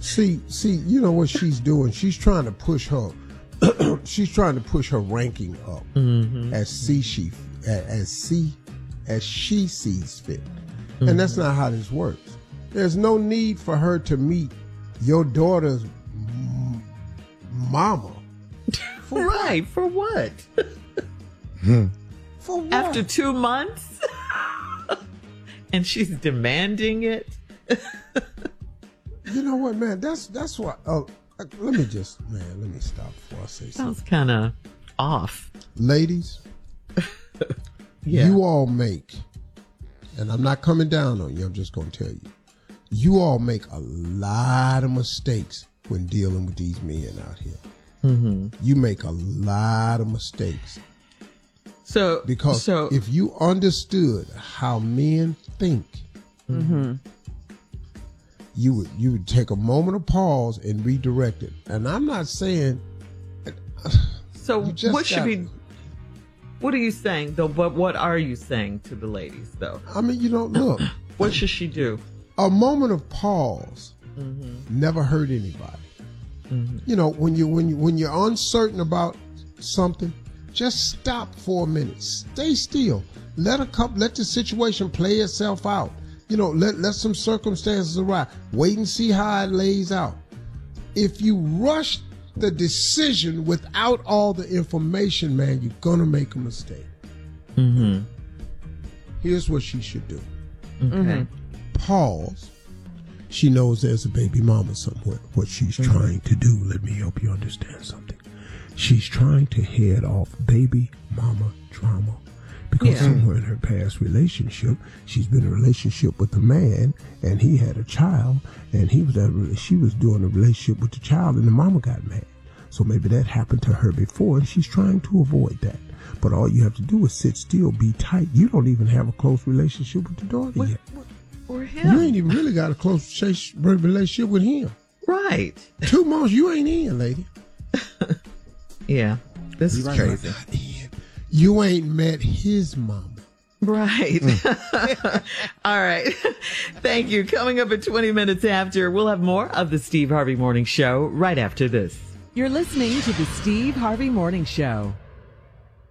See, you know what she's doing? She's trying to push her she's trying to push her ranking up as she sees fit. And that's not how this works. There's no need for her to meet your daughter's mama. Right, for what? For what? After 2 months? And she's demanding it? You know what, man? That's why. Let me stop before I say something. Sounds kind of off. Ladies, you all make, and I'm not coming down on you, I'm just going to tell you, you all make a lot of mistakes when dealing with these men out here. You make a lot of mistakes. Because if you understood how men think, you would take a moment of pause and redirect it. And I'm not saying. So what are you saying though? But what are you saying to the ladies though? I mean, look. What should she do? A moment of pause never hurt anybody. You know, when you're uncertain about something, just stop for a minute. Stay still. Let the situation play itself out. You know, let some circumstances arise. Wait and see how it lays out. If you rush the decision without all the information, man, you're gonna make a mistake. Here's what she should do. Okay. Pause. She knows there's a baby mama somewhere. What she's trying to do, let me help you understand something. She's trying to head off baby mama drama. Because somewhere in her past relationship, she's been in a relationship with a man, and he had a child, and she was doing a relationship with the child, and the mama got mad. So maybe that happened to her before, and she's trying to avoid that. But all you have to do is sit still, be tight. You don't even have a close relationship with the daughter yet. Or him. You ain't even really got a close relationship with him. Right. 2 months, you ain't in, lady. Yeah. This is crazy. You ain't met his mama. Right. All right. Thank you. Coming up at 20 minutes after, we'll have more of the Steve Harvey Morning Show right after this. You're listening to the Steve Harvey Morning Show.